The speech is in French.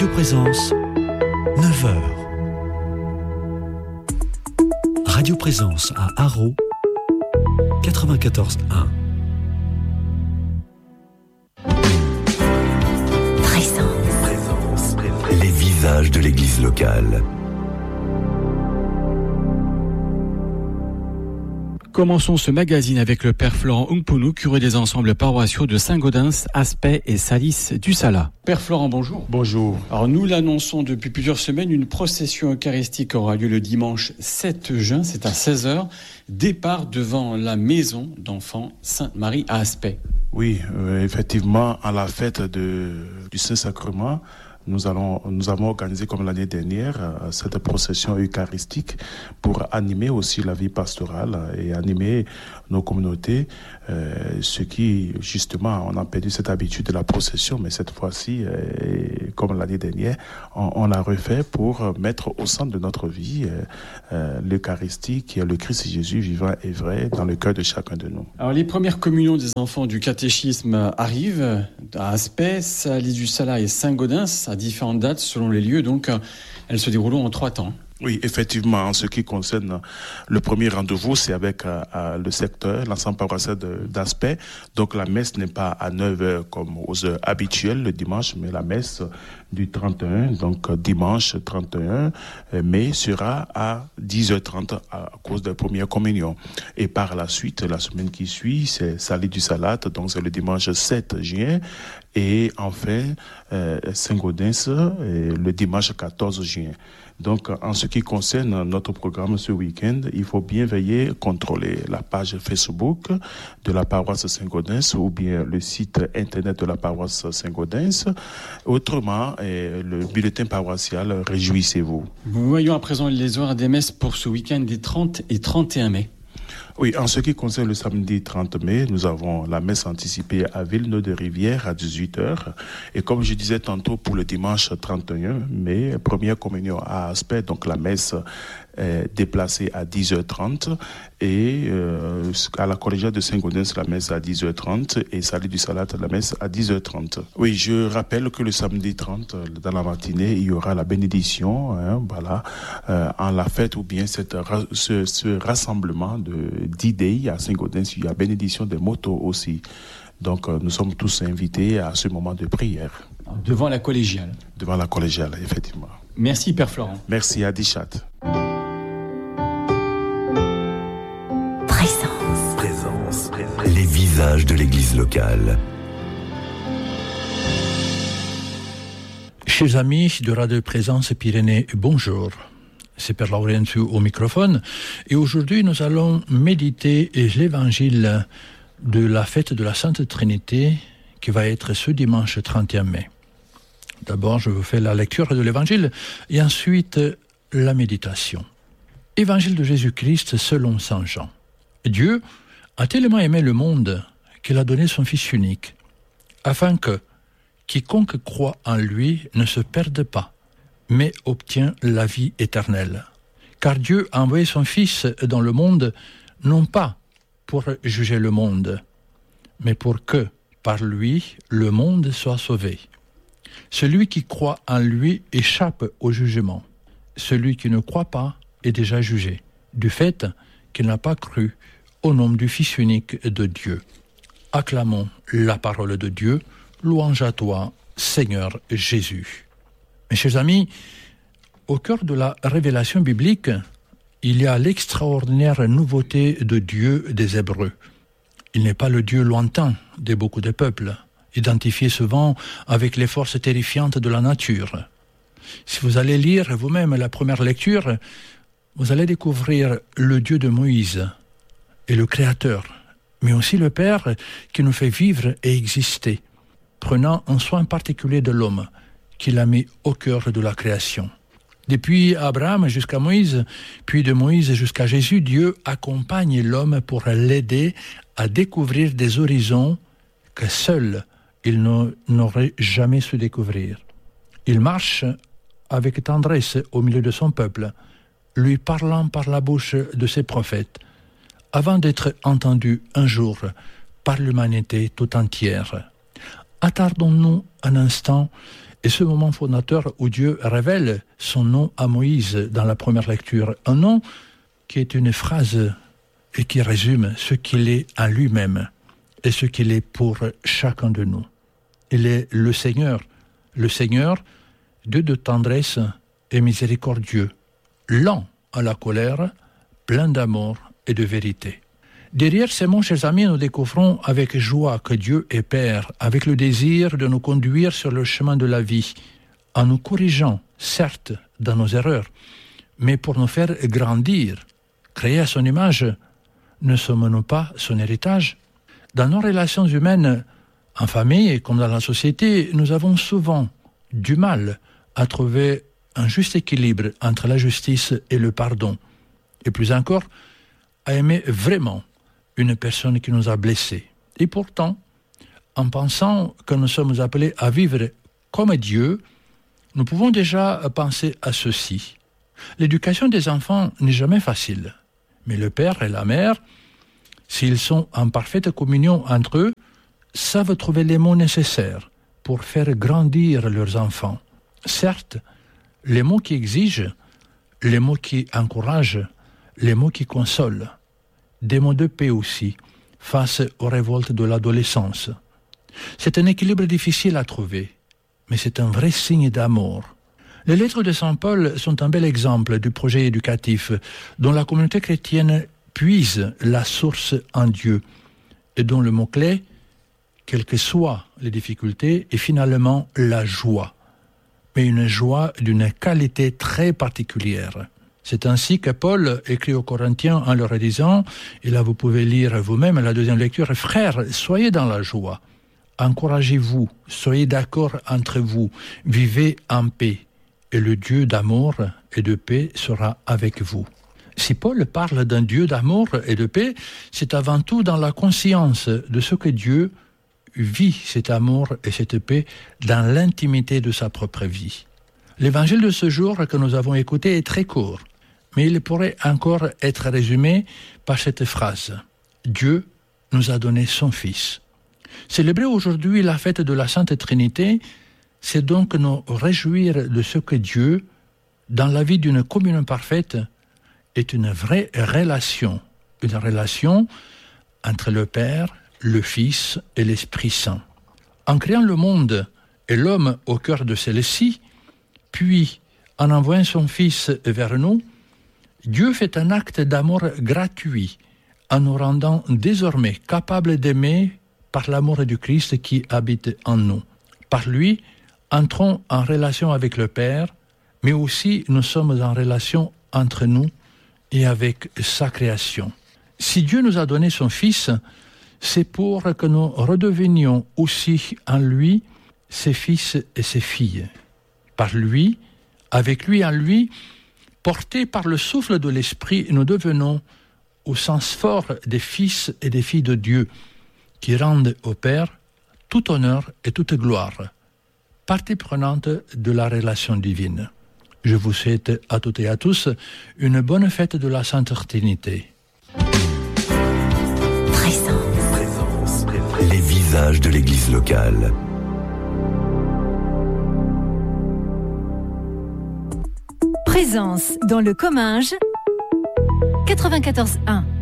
Radio Présence, 9h. Radio Présence à Haro, 94.1. Présence. Les visages de l'église locale. Commençons ce magazine avec le père Florent Ungpunu, curé des ensembles paroissiaux de Saint-Gaudens, Aspet et Salis du Salat. Père Florent, bonjour. Bonjour. Alors nous l'annonçons depuis plusieurs semaines, une procession eucharistique aura lieu le dimanche 7 juin, c'est à 16h, départ devant la maison d'enfants Sainte-Marie à Aspet. Oui, effectivement, à la fête du Saint-Sacrement, nous avons organisé comme l'année dernière cette procession eucharistique pour animer aussi la vie pastorale et animer nos communautés, ce qui justement on a perdu cette habitude de la procession, mais cette fois-ci, comme l'année dernière, on l'a refait pour mettre au centre de notre vie l'Eucharistie qui est le Christ Jésus vivant et vrai dans le cœur de chacun de nous. Alors les premières communions des enfants du catéchisme arrivent à Aspet, Salis du Salat et Saint-Gaudens à différentes dates selon les lieux, donc elles se dérouleront en 3 temps. Oui, effectivement, en ce qui concerne le premier rendez-vous, c'est avec le secteur, l'ensemble paroissial d'Aspet. Donc la messe n'est pas à 9h comme aux heures habituelles le dimanche, mais la messe du 31, donc dimanche 31 mai, sera à 10h30 à cause de la première communion. Et par la suite, la semaine qui suit, c'est Salis du Salat, donc c'est le dimanche 7 juin. Et enfin, Saint-Gaudens, le dimanche 14 juin. Donc, en ce qui concerne notre programme ce week-end, il faut bien veiller, contrôler la page Facebook de la paroisse Saint-Gaudens ou bien le site internet de la paroisse Saint-Gaudens. Autrement, le bulletin paroissial, réjouissez-vous. Nous voyons à présent les horaires des messes pour ce week-end des 30 et 31 mai. Oui, en ce qui concerne le samedi 30 mai, nous avons la messe anticipée à Villeneuve-de-Rivière à 18h. Et comme je disais tantôt, pour le dimanche 31 mai, première communion à Aspet, donc la messe est déplacée à 10h30. Et à la collégiale de Saint-Gaudens, la messe à 10h30. Et Salis du Salat, la messe à 10h30. Oui, je rappelle que le samedi 30, dans la matinée, il y aura la bénédiction, en la fête ou bien ce rassemblement d'idées à Saint-Gaudens. Il y a bénédiction des motos aussi. Donc, nous sommes tous invités à ce moment de prière. Devant la collégiale. Devant la collégiale, effectivement. Merci, Père Florent. Merci, Adichat. Présence. Les visages de l'église locale. Chers amis de Radio Présence Pyrénées, bonjour. C'est Père Laurentiu au microphone. Et aujourd'hui, nous allons méditer l'évangile de la fête de la Sainte Trinité qui va être ce dimanche 31 mai. D'abord, je vous fais la lecture de l'évangile et ensuite la méditation. Évangile de Jésus-Christ selon saint Jean. Dieu a tellement aimé le monde qu'il a donné son Fils unique, afin que quiconque croit en lui ne se perde pas, mais obtient la vie éternelle. Car Dieu a envoyé son Fils dans le monde, non pas pour juger le monde, mais pour que, par lui, le monde soit sauvé. Celui qui croit en lui échappe au jugement. Celui qui ne croit pas est déjà jugé, du fait qu'il n'a pas cru au nom du Fils unique de Dieu. Acclamons la parole de Dieu, louange à toi, Seigneur Jésus. Mes chers amis, au cœur de la révélation biblique, il y a l'extraordinaire nouveauté de Dieu des Hébreux. Il n'est pas le Dieu lointain de beaucoup de peuples, identifié souvent avec les forces terrifiantes de la nature. Si vous allez lire vous-même la première lecture, vous allez découvrir le Dieu de Moïse et le Créateur, mais aussi le Père qui nous fait vivre et exister, prenant un soin particulier de l'homme qu'il a mis au cœur de la création. Depuis Abraham jusqu'à Moïse, puis de Moïse jusqu'à Jésus, Dieu accompagne l'homme pour l'aider à découvrir des horizons que seul il n'aurait jamais su découvrir. Il marche avec tendresse au milieu de son peuple, lui parlant par la bouche de ses prophètes, avant d'être entendu un jour par l'humanité tout entière. Attardons-nous un instant et ce moment fondateur où Dieu révèle son nom à Moïse dans la première lecture. Un nom qui est une phrase et qui résume ce qu'il est à lui-même et ce qu'il est pour chacun de nous. Il est le Seigneur, Dieu de tendresse et miséricordieux, lent à la colère, plein d'amour et de vérité. Derrière ces mots, chers amis, nous découvrons avec joie que Dieu est Père, avec le désir de nous conduire sur le chemin de la vie, en nous corrigeant, certes, dans nos erreurs, mais pour nous faire grandir, créer à son image. Ne sommes-nous pas son héritage? Dans nos relations humaines, en famille comme dans la société, nous avons souvent du mal à trouver un juste équilibre entre la justice et le pardon, et plus encore, à aimer vraiment une personne qui nous a blessés. Et pourtant, en pensant que nous sommes appelés à vivre comme Dieu, nous pouvons déjà penser à ceci. L'éducation des enfants n'est jamais facile, mais le père et la mère, s'ils sont en parfaite communion entre eux, savent trouver les mots nécessaires pour faire grandir leurs enfants. Certes, les mots qui exigent, les mots qui encouragent, les mots qui consolent, des mots de paix aussi, face aux révoltes de l'adolescence. C'est un équilibre difficile à trouver, mais c'est un vrai signe d'amour. Les lettres de Saint Paul sont un bel exemple du projet éducatif dont la communauté chrétienne puise la source en Dieu et dont le mot-clé, quelles que soient les difficultés, est finalement la joie, mais une joie d'une qualité très particulière. C'est ainsi que Paul écrit aux Corinthiens en leur disant, et là vous pouvez lire vous-même la deuxième lecture, « Frères, soyez dans la joie, encouragez-vous, soyez d'accord entre vous, vivez en paix, et le Dieu d'amour et de paix sera avec vous. » Si Paul parle d'un Dieu d'amour et de paix, c'est avant tout dans la conscience de ce que Dieu vit cet amour et cette paix dans l'intimité de sa propre vie. L'évangile de ce jour que nous avons écouté est très court, mais il pourrait encore être résumé par cette phrase « Dieu nous a donné son Fils ». Célébrer aujourd'hui la fête de la Sainte Trinité, c'est donc nous réjouir de ce que Dieu, dans la vie d'une communion parfaite, est une vraie relation, une relation entre le Père, le Fils et l'Esprit Saint. En créant le monde et l'homme au cœur de celle-ci, puis en envoyant son Fils vers nous, Dieu fait un acte d'amour gratuit en nous rendant désormais capables d'aimer par l'amour du Christ qui habite en nous. Par lui, entrons en relation avec le Père, mais aussi nous sommes en relation entre nous et avec sa création. Si Dieu nous a donné son Fils, c'est pour que nous redevenions aussi en lui ses fils et ses filles. Par lui, avec lui en lui, portés par le souffle de l'Esprit, nous devenons, au sens fort, des fils et des filles de Dieu, qui rendent au Père tout honneur et toute gloire, partie prenante de la relation divine. Je vous souhaite à toutes et à tous une bonne fête de la Sainte Trinité. Présence. Les visages de l'Église locale. Présence dans le Comminges 94.1.